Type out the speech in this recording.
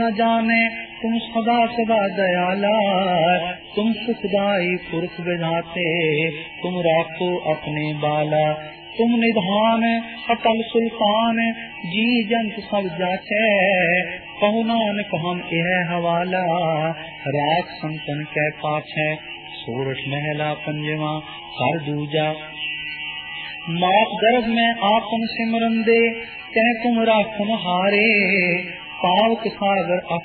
न जाने तुम सदा सदा दयाला, तुम सुखदाई पुरख विधाते, तुम राखो अपने बाला। तुम निधान अकल सुल्तान, जी जंत सब जाचे, कहो नानक हम यह हवाला, राख संतन कै पाछे। सोरठ महला पंजवा कर दूजा। मात गर्भ में आपन सिमरन दे, कह तुम राखन हारे, पावक सागर